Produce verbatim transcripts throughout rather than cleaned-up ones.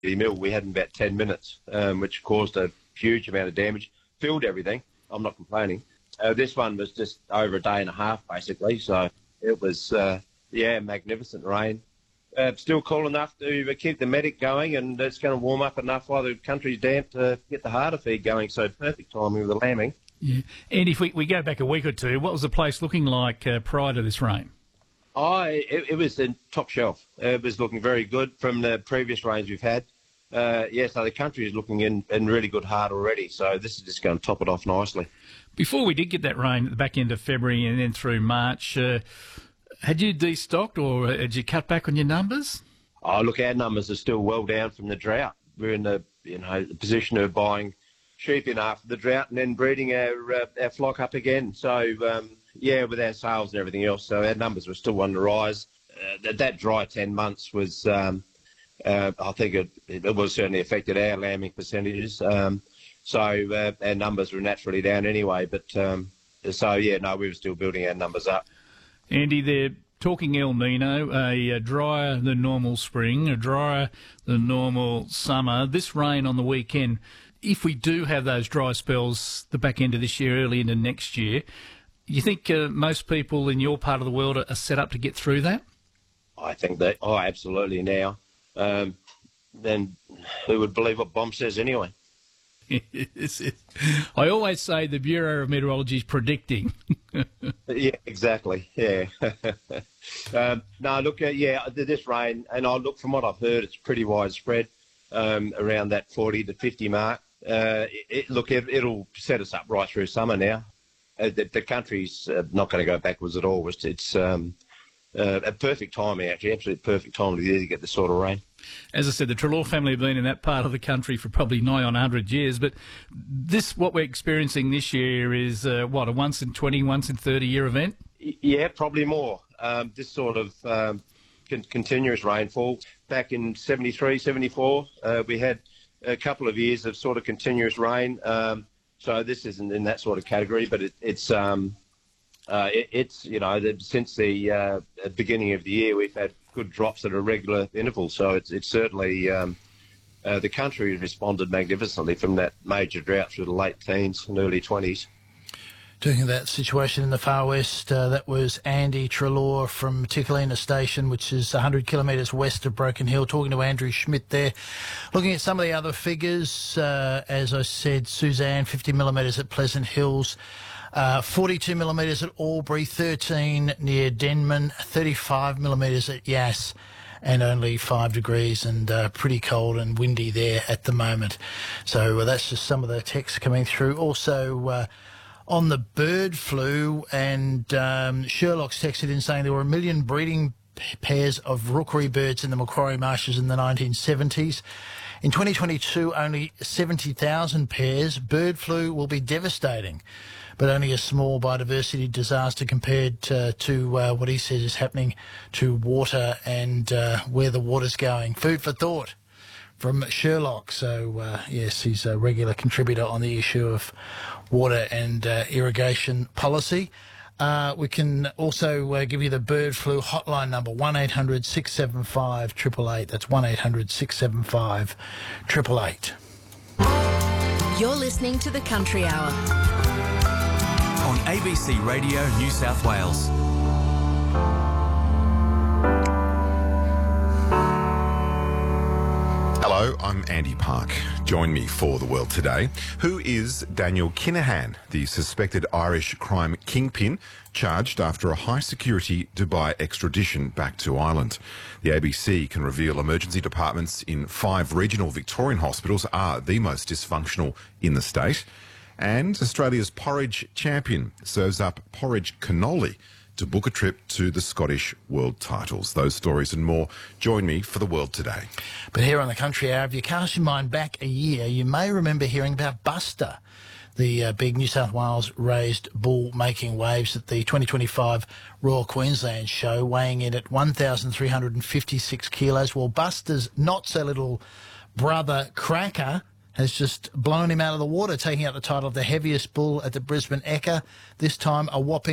mill we had in about ten minutes, um, which caused a huge amount of damage. Filled everything. I'm not complaining. Uh, this one was just over a day and a half, basically. So it was, uh, yeah, magnificent rain. Uh, still cool enough to keep the medic going, and it's going to warm up enough while the country's damp to get the harder feed going. So perfect timing with the lambing. Yeah. And if we, we go back a week or two, what was the place looking like uh, prior to this rain? I it, it was in top shelf. It was looking very good from the previous rains we've had. Uh, yeah, so the country is looking in, in really good heart already. So this is just going to top it off nicely. Before we did get that rain at the back end of February and then through March, uh, had you destocked or had you cut back on your numbers? Oh, look, our numbers are still well down from the drought. We're in the you know the position of buying sheep in after the drought and then breeding our uh, our flock up again. So um, yeah, with our sales and everything else, so our numbers were still on the rise. Uh, that, that dry ten months was, um, uh, I think it, it was certainly affected our lambing percentages. Um, so uh, our numbers were naturally down anyway. But um, so yeah, no, we were still building our numbers up. Andy, they're talking El Nino, a, a drier than normal spring, a drier than normal summer. This rain on the weekend, if we do have those dry spells the back end of this year, early into next year, you think uh, most people in your part of the world are set up to get through that? I think that, oh, absolutely now. Um, then who would believe what Bomb says anyway? I always say the Bureau of Meteorology is predicting. Yeah, exactly. Yeah. um, no, look, uh, yeah, this rain, and I look from what I've heard, it's pretty widespread um, around that forty to fifty mark. Uh, it, it, look, it, it'll set us up right through summer now. Uh, the, the country's uh, not going to go backwards at all. It's, it's um, uh, a perfect timing, actually, absolutely perfect time of the year to get this sort of rain. As I said, the Treloar family have been in that part of the country for probably nigh on one hundred years, but this, what we're experiencing this year is, uh, what, a once in twenty, once in thirty year event? Yeah, probably more. Um, this sort of um, con- continuous rainfall. Back in seventy-three, seventy-four, uh, we had a couple of years of sort of continuous rain. Um, so this isn't in that sort of category, but it, it's, um, uh, it, it's, you know, the, since the uh, beginning of the year, we've had good drops at a regular interval. So it's, it's certainly, um, uh, the country has responded magnificently from that major drought through the late teens and early twenties. Talking about that situation in the far west, uh, that was Andy Treloar from Ticklina Station, which is one hundred kilometres west of Broken Hill, talking to Andrew Schmidt there. Looking at some of the other figures, uh, as I said, Suzanne, fifty millimetres at Pleasant Hills, uh, forty-two millimetres at Albury, thirteen near Denman, thirty-five millimetres at Yass, and only five degrees and uh, pretty cold and windy there at the moment. So uh, that's just some of the texts coming through. Also, uh, on the bird flu, and um, Sherlock's texted in saying there were a million breeding pairs of rookery birds in the Macquarie Marshes in the nineteen seventies. In twenty twenty-two, only seventy thousand pairs. Bird flu will be devastating, but only a small biodiversity disaster compared to, to uh, what he says is happening to water and uh, where the water's going. Food for thought from Sherlock. So, uh, yes, he's a regular contributor on the issue of water and uh, irrigation policy. Uh, we can also uh, give you the bird flu hotline number, one eight hundred six seven five eight eight eight. That's one eight hundred six seven five eight eight eight. You're listening to The Country Hour on A B C Radio New South Wales. Hello, I'm Andy Park. Join me for The World Today. Who is Daniel Kinahan, the suspected Irish crime kingpin, charged after a high-security Dubai extradition back to Ireland? The A B C can reveal emergency departments in five regional Victorian hospitals are the most dysfunctional in the state. And Australia's porridge champion serves up porridge cannoli to book a trip to the Scottish World Titles. Those stories and more. Join me for The World Today. But here on the Country Hour, if you cast your mind back a year, you may remember hearing about Buster, the uh, big New South Wales raised bull making waves at the twenty twenty-five Royal Queensland Show, weighing in at one thousand three hundred fifty-six kilos. Well, Buster's not-so-little brother, Cracker, has just blown him out of the water, taking out the title of the heaviest bull at the Brisbane Ekka, this time a whopping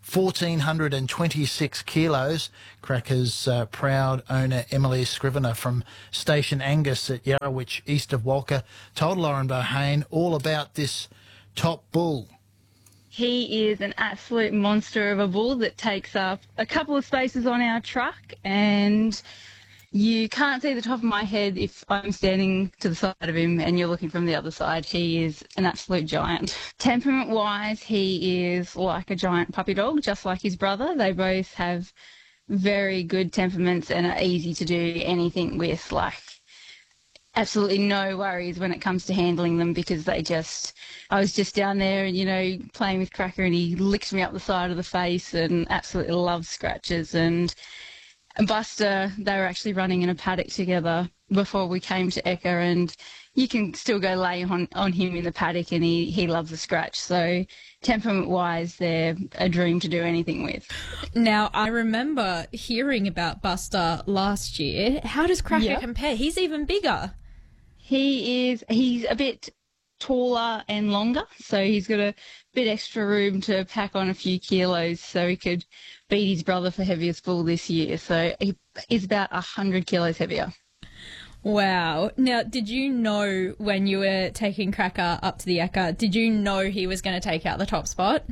fourteen twenty-six kilos. Cracker's uh, proud owner, Emily Scrivener from Station Angus at Yarrowitch, east of Walker, told Lauren Bohane all about this top bull. He is an absolute monster of a bull that takes up a couple of spaces on our truck, and you can't see the top of my head if I'm standing to the side of him and you're looking from the other side. He is an absolute giant. Temperament-wise, he is like a giant puppy dog, just like his brother. They both have very good temperaments and are easy to do anything with, like absolutely no worries when it comes to handling them, because they just, I was just down there and, you know, playing with Cracker, and he licked me up the side of the face and absolutely loves scratches. And Buster, they were actually running in a paddock together before we came to Ekka, and you can still go lay on, on him in the paddock and he, he loves a scratch. So temperament-wise, they're a dream to do anything with. Now, I remember hearing about Buster last year. How does Cracker Yep. compare? He's even bigger. He is, he's a bit taller and longer, so he's got a bit extra room to pack on a few kilos, so he could beat his brother for heaviest bull this year. So he is about one hundred kilos heavier. Wow. Now, did you know when you were taking Cracker up to the Ekka, did you know he was going to take out the top spot?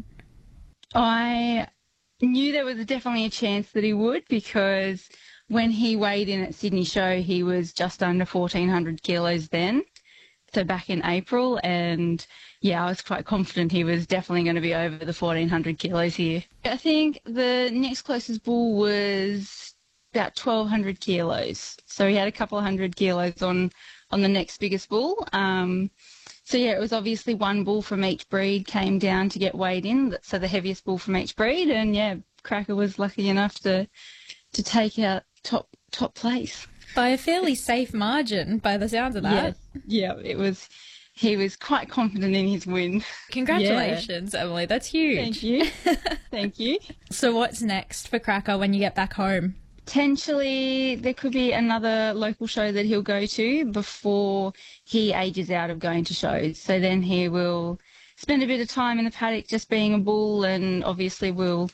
I knew there was definitely a chance that he would, because when he weighed in at Sydney Show, he was just under fourteen hundred kilos then, so back in April, and yeah, I was quite confident he was definitely going to be over the fourteen hundred kilos here. I think the next closest bull was about twelve hundred kilos, so he had a couple of hundred kilos on, on the next biggest bull. Um, so yeah, it was obviously one bull from each breed came down to get weighed in, so the heaviest bull from each breed, and yeah, Cracker was lucky enough to to take out top top place. By a fairly safe margin, by the sounds of that. Yeah, yeah, it was. He was quite confident in his win. Congratulations, yeah. Emily. That's huge. Thank you. Thank you. So what's next for Cracker when you get back home? Potentially, there could be another local show that he'll go to before he ages out of going to shows. So then he will spend a bit of time in the paddock just being a bull, and obviously will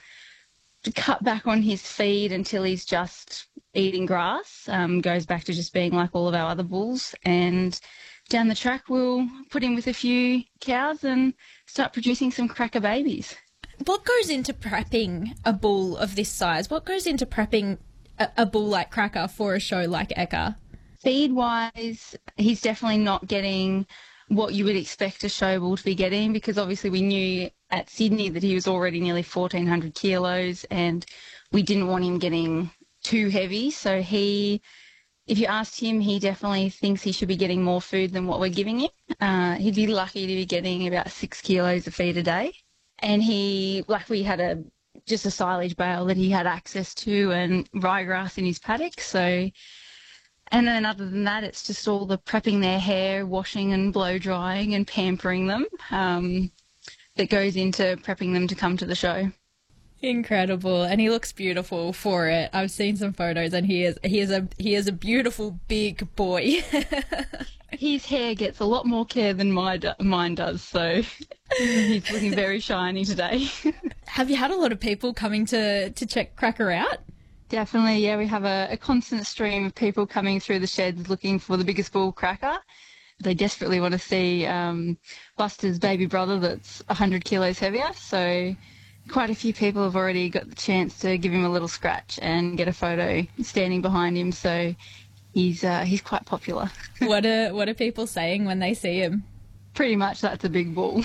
cut back on his feed until he's just eating grass, um, goes back to just being like all of our other bulls, and down the track we'll put him with a few cows and start producing some Cracker babies. What goes into prepping a bull of this size? What goes into prepping a, a bull like Cracker for a show like Ekka? Feed-wise, he's definitely not getting what you would expect a show bull to be getting, because obviously we knew at Sydney that he was already nearly fourteen hundred kilos, and we didn't want him getting too heavy. So he, if you asked him, he definitely thinks he should be getting more food than what we're giving him. Uh, he'd be lucky to be getting about six kilos of feed a day. And he, like we had a, just a silage bale that he had access to and ryegrass in his paddock. So, and then other than that, it's just all the prepping their hair, washing and blow drying and pampering them, um, that goes into prepping them to come to the show. Incredible, and he looks beautiful for it. I've seen some photos, and he is he is a he is a beautiful big boy. His hair gets a lot more care than my do- mine does, so he's looking very shiny today. Have you had a lot of people coming to to check Cracker out? Definitely, yeah. We have a, a constant stream of people coming through the sheds looking for the biggest bull, Cracker. They desperately want to see um, Buster's baby brother that's one hundred kilos heavier, so quite a few people have already got the chance to give him a little scratch and get a photo standing behind him, so he's uh, he's quite popular. What are what are people saying when they see him? Pretty much that's a big bull.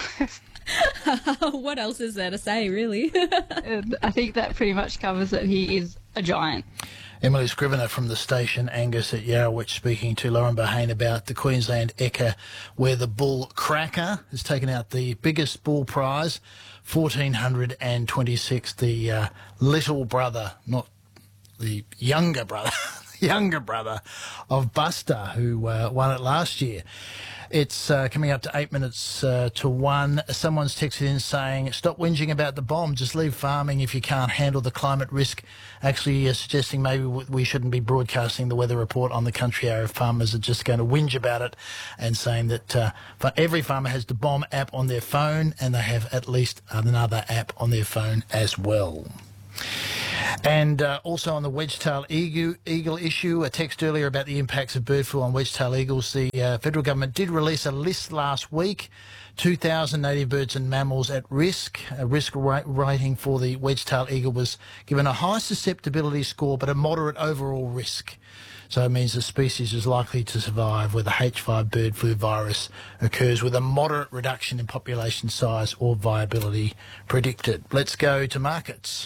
What else is there to say, really? I think that pretty much covers it. He is a giant. Emily Scrivener from the Station Angus at Yarrowitch speaking to Lauren Bohane about the Queensland Ekka, where the bull Cracker has taken out the biggest bull prize, fourteen twenty-six, the uh, little brother, not the younger brother, younger brother of Buster, who uh, won it last year. It's uh, coming up to eight minutes uh, to one. Someone's texted in saying, stop whinging about the bomb, just leave farming if you can't handle the climate risk. Actually uh, suggesting maybe we shouldn't be broadcasting the weather report on the Country Hour if farmers are just going to whinge about it, and saying that uh, every farmer has the bomb app on their phone and they have at least another app on their phone as well. And uh, also on the wedge-tailed eagle, eagle issue, a text earlier about the impacts of bird flu on wedge-tailed eagles. The uh, federal government did release a list last week, two thousand native birds and mammals at risk. A risk ra- rating for the wedge-tailed eagle was given a high susceptibility score but a moderate overall risk. So it means the species is likely to survive where the H five bird flu virus occurs with a moderate reduction in population size or viability predicted. Let's go to markets.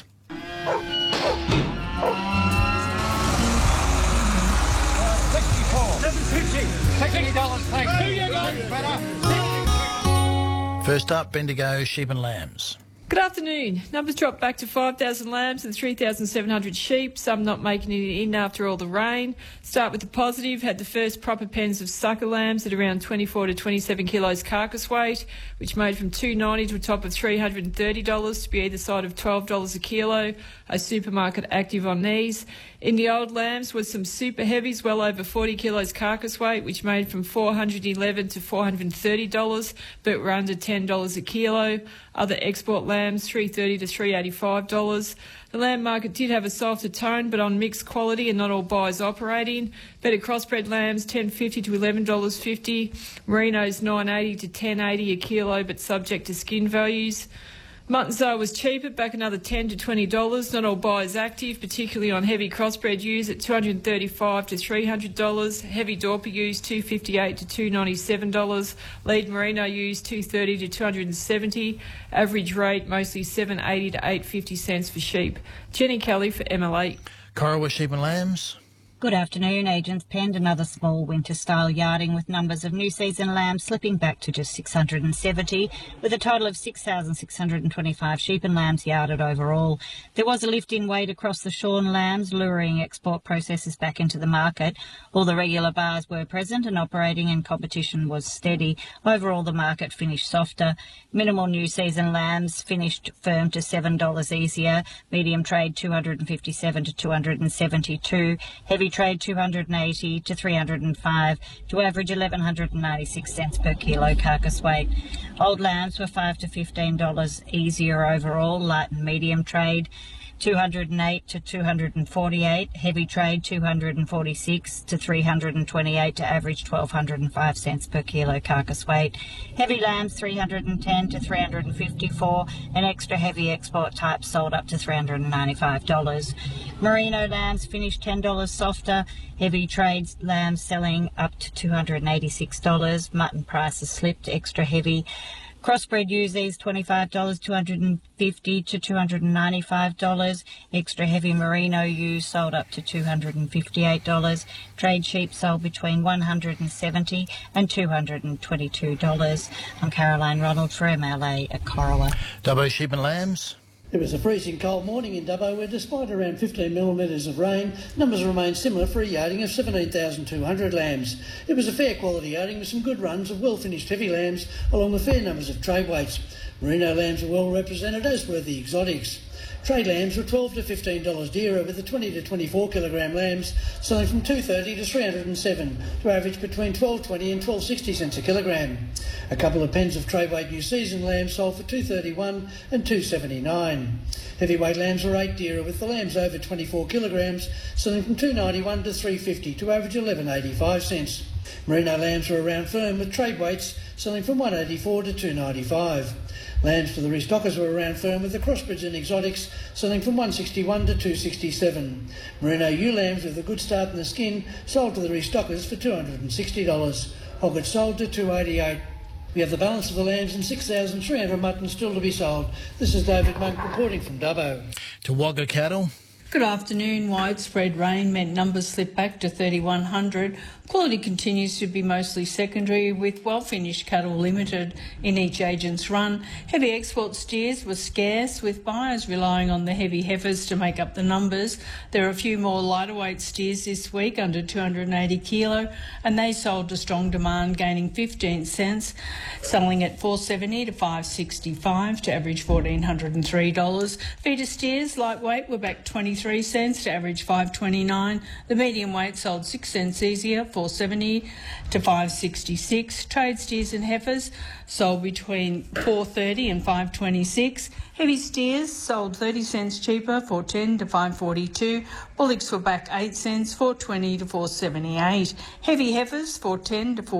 First up, Bendigo sheep and lambs. Good afternoon. Numbers dropped back to five thousand lambs and three thousand seven hundred sheep, some not making it in after all the rain. Start with the positive, had the first proper pens of sucker lambs at around twenty-four to twenty-seven kilos carcass weight, which made from two dollars ninety to a top of three hundred thirty dollars to be either side of twelve dollars a kilo, a supermarket active on these. In the old lambs was some super heavies, well over forty kilos carcass weight, which made from four hundred eleven dollars to four hundred thirty dollars, but were under ten dollars a kilo. Other export lambs, three hundred thirty dollars to three hundred eighty-five dollars. The lamb market did have a softer tone, but on mixed quality and not all buyers operating. Better crossbred lambs, ten dollars fifty to eleven dollars fifty. Merinos, nine dollars eighty to ten dollars eighty a kilo, but subject to skin values. Mutton sale was cheaper, back another ten dollars to twenty dollars. Not all buyers active, particularly on heavy crossbred ewes at two hundred thirty-five dollars to three hundred dollars. Heavy Dorper ewes two hundred fifty-eight dollars to two hundred ninety-seven dollars. Lead Merino ewes two hundred thirty dollars to two hundred seventy dollars. Average rate mostly seven dollars eighty to eight dollars fifty cents for sheep. Jenny Kelly for M L A. Corowa sheep and lambs. Good afternoon. Agents penned another small winter-style yarding with numbers of new season lambs slipping back to just six hundred seventy, with a total of six thousand six hundred twenty-five sheep and lambs yarded overall. There was a lift in weight across the shorn lambs, luring export processors back into the market. All the regular bars were present and operating, and competition was steady. Overall, the market finished softer. Minimal new season lambs finished firm to seven dollars easier. Medium trade two hundred fifty-seven to two hundred seventy-two. Heavy trade two hundred eighty to three hundred five to average eleven ninety-six cents per kilo carcass weight. Old lambs were five to fifteen dollars easier overall. Light and medium trade two hundred eight to two hundred forty-eight. Heavy trade two hundred forty-six to three hundred twenty-eight to average twelve oh five cents per kilo carcass weight. Heavy lambs three hundred ten to three hundred fifty-four, and extra heavy export types sold up to three hundred ninety-five dollars. Merino lambs finished ten dollars softer. Heavy trades lambs selling up to two hundred eighty-six dollars. Mutton prices slipped extra heavy. Crossbred ewes twenty-five dollars, two hundred fifty dollars to two hundred ninety-five dollars. Extra heavy merino ewes sold up to two hundred fifty-eight dollars. Trade sheep sold between one hundred seventy dollars and two hundred twenty-two dollars. I'm Caroline Ronald for M L A at Corowa. Dubbo sheep and lambs. It was a freezing cold morning in Dubbo where, despite around fifteen millimetres of rain, numbers remained similar for a yarding of seventeen thousand two hundred lambs. It was a fair quality yarding with some good runs of well-finished heavy lambs along with fair numbers of trade weights. Merino lambs were well represented, as were the exotics. Trade lambs were twelve to fifteen dollars dearer, with the twenty to twenty-four kilogram lambs selling from two hundred thirty to three hundred seven to average between twelve twenty and twelve sixty cents a kilogram. A couple of pens of trade weight new season lambs sold for two thirty-one and two seventy-nine. Heavyweight lambs were eight dearer, with the lambs over twenty-four kilograms selling from two ninety-one to three fifty to average eleven eighty-five cents. Merino lambs were around firm, with trade weights selling from one eighty-four to two ninety-five. Lambs for the restockers were around firm, with the crossbreds and exotics selling from one sixty-one to two sixty-seven. Merino ewe lambs with a good start in the skin sold to the restockers for two hundred sixty dollars. Hoggets sold to two eighty-eight. We have the balance of the lambs and six thousand three hundred mutton still to be sold. This is David Monk reporting from Dubbo. To Wagga cattle. Good afternoon. Widespread rain meant numbers slipped back to thirty-one hundred. Quality continues to be mostly secondary, with well-finished cattle limited in each agent's run. Heavy export steers were scarce, with buyers relying on the heavy heifers to make up the numbers. There are a few more lighter weight steers this week, under two hundred eighty kilo, and they sold to strong demand, gaining fifteen cents, selling at four seventy to five sixty-five to average one thousand four hundred three dollars. Feeder steers, lightweight, were back twenty-three cents to average five twenty-nine. The medium weight sold six cents easier, four seventy to five sixty-six. Trade steers and heifers sold between four thirty and five twenty-six. Heavy steers sold thirty cents cheaper, four ten to five forty-two. Bullocks were back eight cents, four twenty to four seventy-eight. Heavy heifers, four ten to four